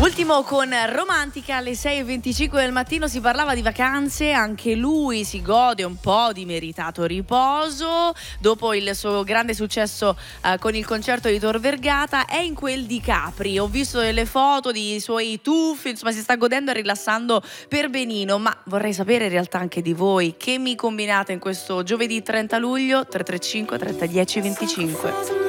Ultimo con Romantica alle 6:25 del mattino. Si parlava di vacanze, anche lui si gode un po' di meritato riposo dopo il suo grande successo con il concerto di Tor Vergata. È in quel di Capri, ho visto delle foto di suoi tuffi, insomma si sta godendo e rilassando per benino. Ma vorrei sapere in realtà anche di voi, che mi combinate in questo giovedì 30 luglio 335 30 10 25.